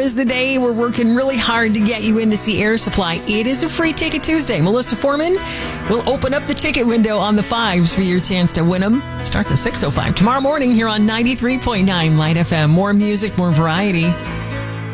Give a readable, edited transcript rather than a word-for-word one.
is the day we're working really hard to get you in to see Air Supply. It is a free Ticket Tuesday. Melissa Foreman will open up the ticket window on the 5s for your chance to win them. Starts at 6:05 tomorrow morning here on 93.9 Light FM. More music, more variety.